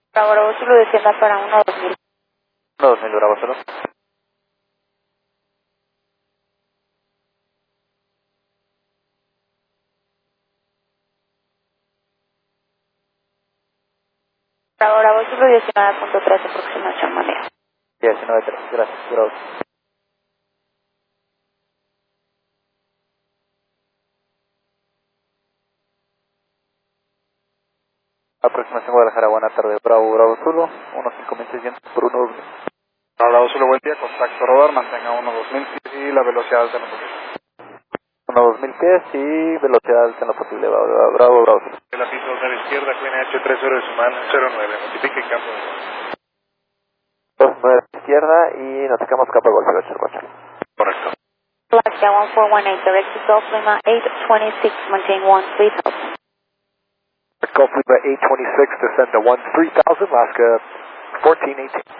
Bravo Zulu descienda para 1-2000. 1-2000 Bravo Zulu. Bravo Zulu 19.3, aproximación manejo. 19.3, gracias, Bravo. Aproximación Guadalajara, buena tarde, Bravo Zulu, 1.5600 por 1-2000. Bravo Zulu, buen día, contacto radar, mantenga 1-2000 y la velocidad alta en lo posible. 1-2000 pies y velocidad alta en lo posible, Bravo Zulu. La pista de la izquierda, Clean H30 de Suman 09, notifique campo. 29 izquierda y notificamos capa golpe 8. Correcto. Alaska 1418, direct to Gulf Lima 826, maintain 13,000. Gulf Lima 826, descend to 13,000, Alaska 1418.